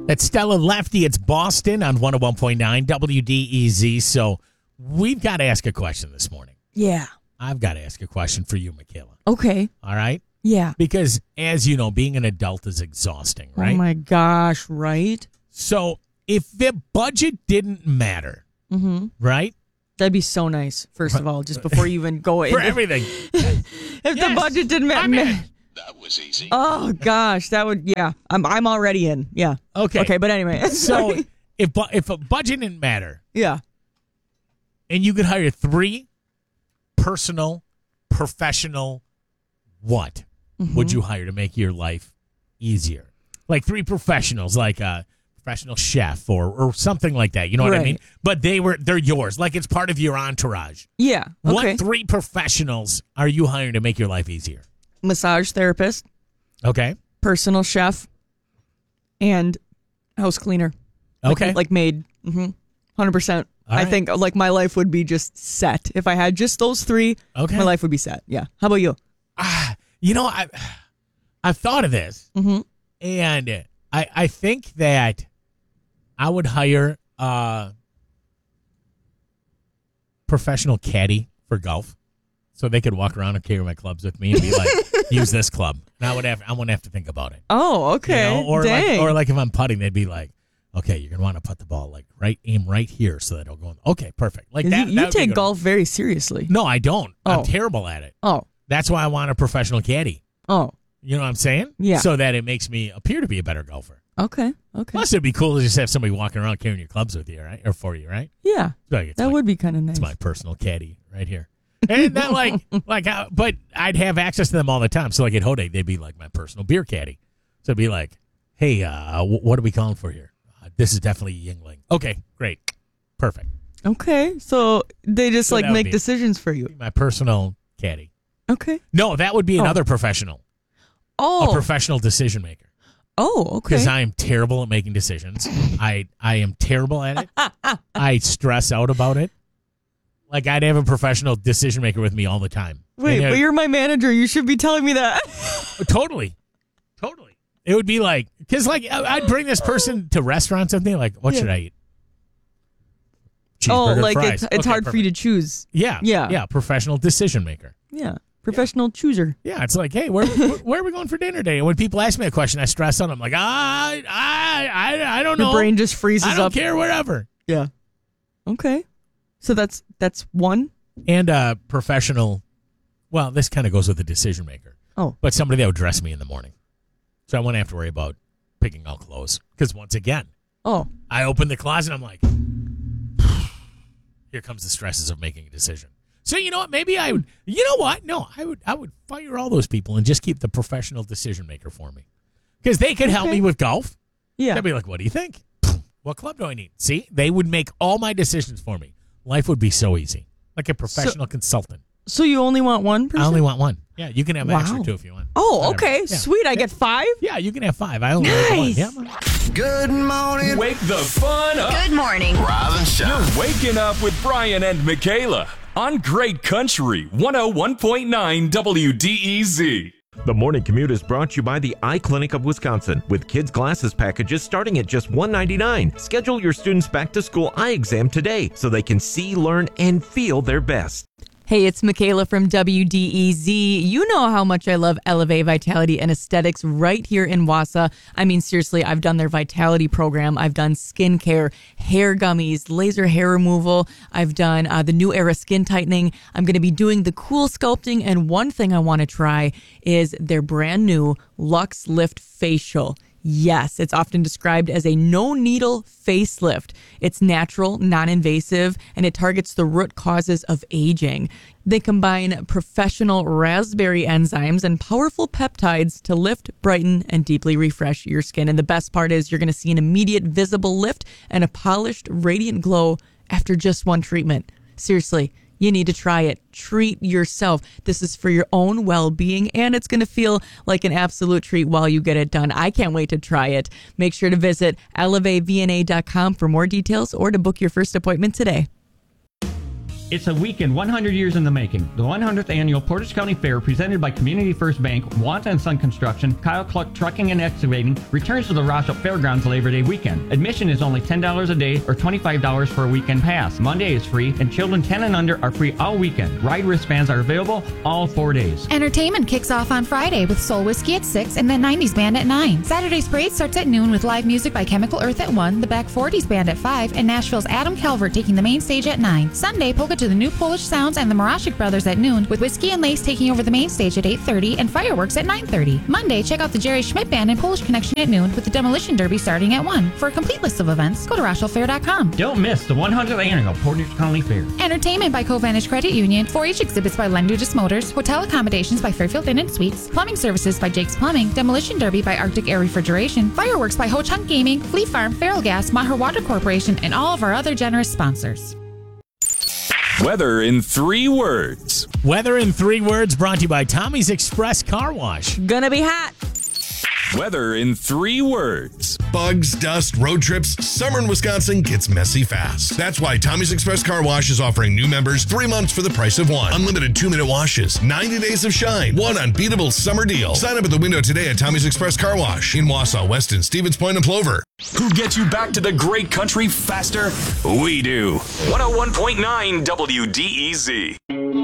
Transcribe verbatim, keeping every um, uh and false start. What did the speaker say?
It's Stella Lefty. It's Boston on one oh one point nine W D E Z. So we've got to ask a question this morning. Yeah. I've got to ask a question for you, Michaela. Okay. All right? Yeah. Because, as you know, being an adult is exhausting, right? Oh, my gosh, right? So if the budget didn't matter, Mm-hmm. right? That'd be so nice, first of all, just before you even go in. For everything. If Yes, the budget didn't I'm matter. in. That was easy. Oh, gosh, that would, yeah. I'm I'm already in. Yeah. Okay. Okay, but anyway. So if bu- if a budget didn't matter yeah. and you could hire three personal, professional, what Mm-hmm. would you hire to make your life easier? Like three professionals, like a professional chef or, or something like that. You know what I Right. mean? But they were they're yours. Like it's part of your entourage. Yeah. Okay. What three professionals are you hiring to make your life easier? Massage therapist, Okay. personal chef, and house cleaner. Like- Okay. Like, maid. Mm-hmm. one hundred percent. All I right. think like my life would be just set. If I had just those three, Okay. my life would be set. Yeah. How about you? Ah, you know, I I've thought of this, Mm-hmm. and I I think that I would hire a professional caddy for golf, so they could walk around and carry my clubs with me and be like, use this club. And I would have I wouldn't have to think about it. Oh, you okay. know? Or Dang. like or like if I'm putting, they'd be like, okay, you're gonna want to put the ball like right, aim right here so that it'll go in. Okay, perfect. Like you that. you that would be take good. golf very seriously. No, I don't. Oh. I'm terrible at it. Oh. That's why I want a professional caddy. Oh. You know what I'm saying? Yeah. So that it makes me appear to be a better golfer. Okay. Okay. Plus, it'd be cool to just have somebody walking around carrying your clubs with you, right? Or for you, right? Yeah. Like, it's That my, would be kind of nice. It's my personal caddy right here. And not like, like, how, but I'd have access to them all the time. So, like at Hode, they'd be like my personal beer caddy. So it'd be like, hey, uh, w- what are we calling for here? Uh, this is definitely Yingling. Okay, great. Perfect. Okay. So they just So like that would make be- decisions for you. Be my personal caddy. Okay. No, that would be Oh. another professional. Oh. A professional decision maker. oh, okay. Because I am terrible at making decisions. I I am terrible at it. I stress out about it. Like I'd have a professional decision maker with me all the time. Wait, And it- but you're my manager. You should be telling me that. totally, totally. It would be like because like I- I'd bring this person to restaurants and they're like, what Yeah. should I eat? oh, Cheeseburger, like fries. it's it's Okay, hard for you to perfect. choose. Yeah, Yeah. yeah. Professional decision maker. Yeah. Professional chooser. Yeah, it's like, hey, where where are we going for dinner today? And when people ask me a question, I stress on them like, ah, I I I, I don't Your know. brain just freezes I don't up. care, whatever. Yeah. Okay. So that's that's one. And a professional, well, this kind of goes with the decision maker, Oh. but somebody that would dress me in the morning. So I wouldn't have to worry about picking out clothes. Because once again, Oh. I open the closet and I'm like, here comes the stresses of making a decision. So you know what? Maybe I would, you know what? No, I would I would fire all those people and just keep the professional decision maker for me. Because they could help Okay. me with golf. Yeah. They'd be like, what do you think? What club do I need? See, they would make all my decisions for me. Life would be so easy. Like a professional consultant. So you only want one person? I only want one. Yeah, you can have Wow. extra too if you want. Oh, Whatever. okay. Yeah. Sweet. I get five? Yeah, you can have five. I only want one. Nice. Yeah, man. Good morning. Wake the fun up. Good morning. Rise and shine. You're waking up with Brian and Michaela on Great Country one oh one point nine W D E Z. The morning commute is brought to you by the Eye Clinic of Wisconsin with kids' glasses packages starting at just one dollar and ninety-nine cents. Schedule your students' back-to-school eye exam today so they can see, learn, and feel their best. Hey, it's Michaela from W D E Z. You know how much I love Elevate Vitality and Aesthetics right here in Wausau. I mean, seriously, I've done their Vitality program. I've done skincare, hair gummies, laser hair removal. I've done uh, the New Era skin tightening. I'm going to be doing the cool sculpting. And one thing I want to try is their brand new Luxe Lift Facial. Yes, it's often described as a no-needle facelift. It's natural, non-invasive, and it targets the root causes of aging. They combine professional raspberry enzymes and powerful peptides to lift, brighten, and deeply refresh your skin. And the best part is you're going to see an immediate visible lift and a polished, radiant glow after just one treatment. Seriously, you need to try it. Treat yourself. This is for your own well-being, and it's going to feel like an absolute treat while you get it done. I can't wait to try it. Make sure to visit elevate v n a dot com for more details or to book your first appointment today. It's a weekend one hundred years in the making. The one hundredth Annual Portage County Fair, presented by Community First Bank, Wanta and Son Construction, Kyle Cluck Trucking and Excavating, returns to the Rossop Fairgrounds Labor Day weekend. Admission is only ten dollars a day or twenty-five dollars for a weekend pass. Monday is free, and children ten and under are free all weekend. Ride wristbands are available all four days. Entertainment kicks off on Friday with Soul Whiskey at six and the nineties Band at nine. Saturday's parade starts at noon with live music by Chemical Earth at one, the Back forties Band at five, and Nashville's Adam Calvert taking the main stage at nine. Sunday, polka to the New Polish Sounds and the Morashik Brothers at noon, with Whiskey and Lace taking over the main stage at eight thirty and fireworks at nine thirty. Monday, check out the Jerry Schmidt Band and Polish Connection at noon, with the Demolition Derby starting at one. For a complete list of events, go to rochelle fair dot com. Don't miss the one hundredth Annual Portage County Fair. Entertainment by Covantage Credit Union, four H exhibits by Len Dudas Motors, hotel accommodations by Fairfield Inn and Suites, plumbing services by Jake's Plumbing, Demolition Derby by Arctic Air Refrigeration, fireworks by Ho Chunk Gaming, Fleet Farm, Feral Gas, Maher Water Corporation, and all of our other generous sponsors. Weather in three words. Weather in three words brought to you by Tommy's Express Car Wash. Gonna be hot. Weather in three words. Bugs, dust, road trips, summer in Wisconsin gets messy fast. That's why Tommy's Express Car Wash is offering new members three months for the price of one. Unlimited two-minute washes, ninety days of shine, one unbeatable summer deal. Sign up at the window today at Tommy's Express Car Wash in Wausau, Weston, Stevens Point, and Plover. Who gets you back to the great country faster? We do. one oh one point nine W D E Z.